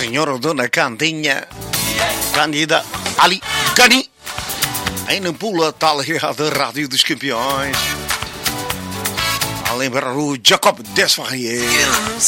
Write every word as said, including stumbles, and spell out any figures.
senhora Dona Candinha, Cândida Ali Cani, aí não pula tal da Rádio dos Campeões. A lembrar o Jacob Desfarrier.